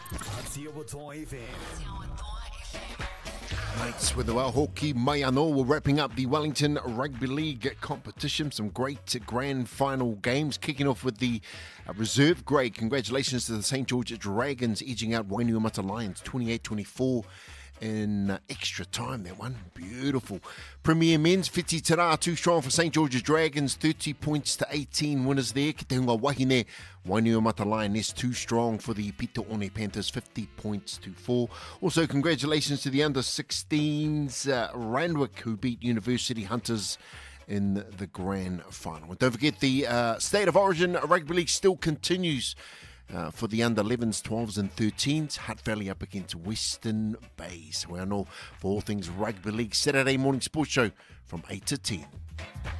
Mates with the Hockey Mai Anō, we're wrapping up the Wellington Rugby League competition. Some great grand final games, kicking off with the reserve grade. Congratulations to the St. George Dragons edging out Wainuiomata Lions 28-24 in extra time. That one, beautiful. Premier Men's, Whiti Tara, too strong for St. George's Dragons, 30 points to 18 winners there. Ki te hunga wahine, Wainuiomata Lioness, too strong for the Pito One Panthers, 50 points to 4. Also, congratulations to the under-16s, Randwick, who beat University Hunters in the grand final. And don't forget, the State of Origin Rugby League still continues for the under-11s, 12s and 13s. Hutt Valley up against Western Bay. So we are all for all things Rugby League. Saturday morning sports show from 8 to 10.